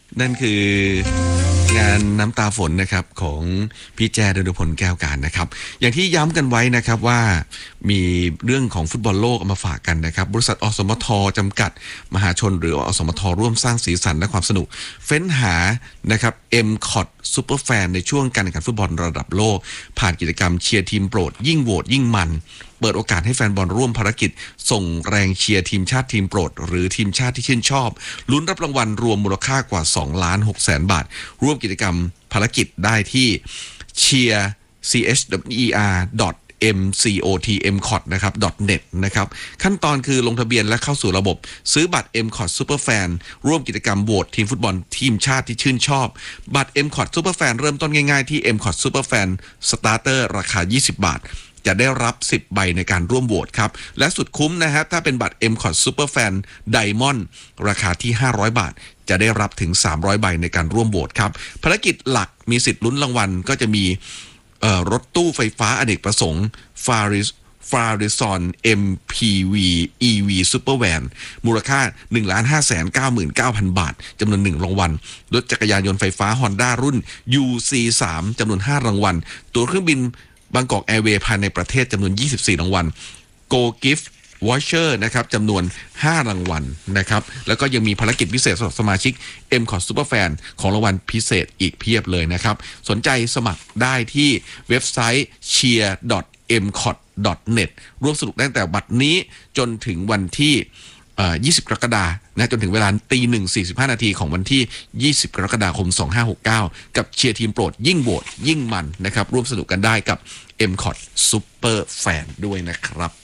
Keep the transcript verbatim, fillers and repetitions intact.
นั่นคืองานน้ำตาฝนนะครับของพี่แจดนุพลแก้วการนะครับอย่างที่ย้ำกันไว้นะครับว่ามีเรื่องของฟุตบอลโลกเอามาฝากกันนะครับบริษัทอสมทจำกัดมหาชนหรืออสมทร่วมสร้างสีสันและความสนุกเฟ้นหานะครับ เอ็ม ซี โอ ที Super Fan ในช่วงการแข่งขันฟุตบอลระดับโลกผ่านกิจกรรมเชียร์ทีมโปรดยิ่งโหวตยิ่งมันเปิดโอกาสให้แฟนบอลร่วมภารกิจส่งแรงเชียร์ทีมชาติทีมโปรดหรือทีมชาติที่ชื่นชอบลุ้นรับรางวัลรวมมูลค่ากว่าสองล้านหกแสนบาทร่วมกิจกรรมภารกิจได้ที่ cheer c h w e r m c o t m c o t นะครับ .net นะครับขั้นตอนคือลงทะเบียนและเข้าสู่ระบบซื้อบัตร เอ็ม ซี โอ ที Super Fan ร่วมกิจกรรมโหวตทีมฟุตบอลทีมชาติที่ชื่นชอบบัตร เอ็ม ซี โอ ที Super Fan เริ่มต้นง่ายๆที่ เอ็ม ซี โอ ที Super Fan Starter ราคายี่สิบบาทจะได้รับสิบใบในการร่วมโหวตครับและสุดคุ้มนะฮะถ้าเป็นบัตร เอ็ม ซี โอ ที Super Fan Diamond ราคาที่ห้าร้อยบาทจะได้รับถึงสามร้อยใบในการร่วมโหวตครับภารกิจหลักมีสิทธิ์ลุ้นรางวัลก็จะมีรถตู้ไฟฟ้าอเนกประสงค์ฟาริสฟาริซอน เอ็ม พี วี อี วี Super Van มูลค่า หนึ่งล้านห้าแสนเก้าหมื่นเก้าพัน บาทจำนวนหนึ่งรางวัลรถจักรยานยนต์ไฟฟ้า Honda รุ่น ยู ซี สาม จำนวนห้ารางวัลตั๋วเครื่องบินบางกอกแอร์เวย์ภายในประเทศจำนวนยี่สิบสี่รางวัล Go Gift Voucher นะครับจำนวนห้ารางวัลนะครับแล้วก็ยังมีภารกิจพิเศษสำหรับสมาชิก เอ็ม ซี โอ ที Super Fan ของรางวัลพิเศษอีกเพียบเลยนะครับสนใจสมัครได้ที่เว็บไซต์ cheer ดอท เอ็ม ซี โอ ที ดอท เน็ต ร่วมสนุกตั้งแต่บัดนี้จนถึงวันที่ยี่สิบกรกฎาคมนะจนถึงเวลาตีหนึ่งสี่สิบห้านาทีของวันที่ยี่สิบกรกฎาคมสองพันห้าร้อยหกสิบเก้ากับเชียร์ทีมโปรดยิ่งโหวตยิ่งมันนะครับร่วมสนุกกันได้กับ เอ็ม ซี โอ ที Super Fan ด้วยนะครับ